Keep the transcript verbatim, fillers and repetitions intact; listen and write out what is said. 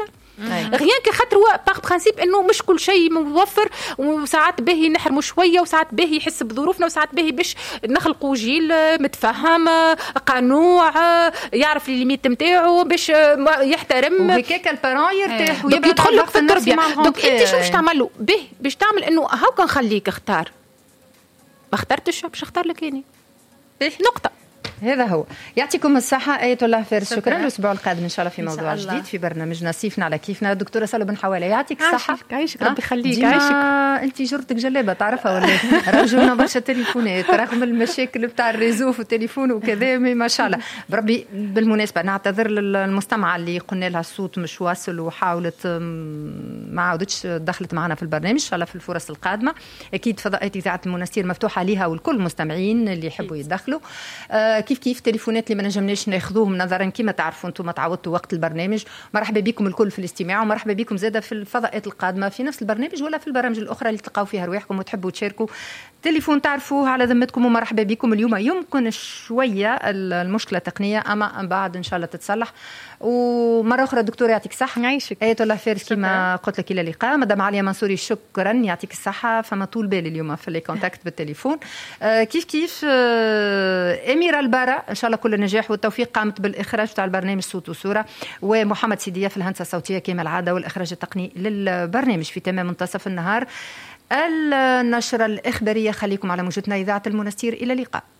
غيان كخاطر هو باغ برانسيب انه مش كل شيء موفر، وساعات باهي نحرموا شويه وساعات باهي يحس بظروفنا وساعات باهي باش نخلقوا جيل متفهم قنوع يعرف الليميت نتاعو باش يحترم، وهكاك البارون يرتاح ويبدا يدخل لك في التربيه. دونك انت شو باش تعملوا به باش تعمل انه هاو كان خليك اختار، ما اخترتش باش اختار لك اني نقطه. هذا هو. يعطيكم الصحة آية الله فارس. شكرا. شكرا. الأسبوع القادم إن شاء الله في موضوع جديد في برنامجنا سيفنا على كيفنا. الدكتورة سلوى بن حوالة يعطيك الصحة. عايشك ربي يخليك. عايشك. أنت جرتك جلابة تعرفها ولا؟ رجعنا برشا تليفونات رغم المشاكل بتاع الريزو في التليفون وكذا، ما شاء الله بربي. بالمناسبة نعتذر للمستمعة اللي قلنا لها الصوت مش واصل وحاولت ما عودتش دخلت معنا في البرنامج. إن شاء الله في الفرص القادمة أكيد فضاءات إذاعة المنستير مفتوحة لها والكل المستمعين اللي يحبوا يدخلوا. آه كيف كيف تليفونات اللي ما نجمناش ناخذوهم نظرا كما تعرفوا انتم تعودتوا وقت البرنامج. مرحبا بكم الكل في الاستماع، ومرحبا بكم زاده في الفضاءات القادمه في نفس البرنامج ولا في البرامج الاخرى اللي تلقاو فيها رواحكم وتحبوا تشاركوا. تليفون تعرفوه على ذمتكم ومرحبا بكم. اليوم يمكن شويه المشكله تقنيه اما بعد ان شاء الله تتصلح. ومره اخرى دكتور يعطيك الصحه. يعيشك. آية الله فارس كما قلت لك الى اللقاء. مدام عليا منصوري شكرا يعطيك الصحه. فما طول بالي اليوم في لي كونتاكت بالتليفون. آه كيف كيف آه اميره البارا ان شاء الله كل النجاح والتوفيق. قامت بالاخراج تاع البرنامج صوت وصوره، ومحمد سيديه في الهندسه الصوتيه كما العاده والاخراج التقني للبرنامج في تمام منتصف النهار. النشره الاخباريه خليكم على موجتنا اذاعه المنستير. الى اللقاء.